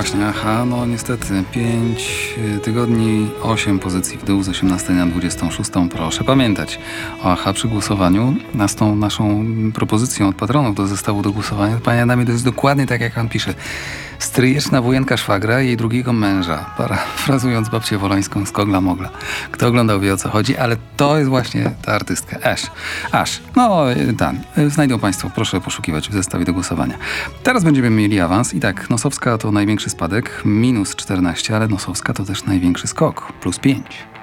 właśnie, aha, no niestety 5 tygodni, 8 pozycji w dół z 18 na 26. Proszę pamiętać o aha przy głosowaniu. Z tą naszą propozycją od patronów do zestawu do głosowania, panie Adamie, to jest dokładnie tak, jak pan pisze. Stryjeczna wujenka szwagra i jej drugiego męża. Parafrazując babcię Wolańską z Kogla Mogla. Kto oglądał, wie, o co chodzi, ale to jest właśnie ta artystka. Aż. No, tak. Znajdą państwo, proszę poszukiwać w zestawie do głosowania. Teraz będziemy mieli awans i tak, Nosowska to największy spadek, minus 14, ale Nosowska to też największy skok, plus 5.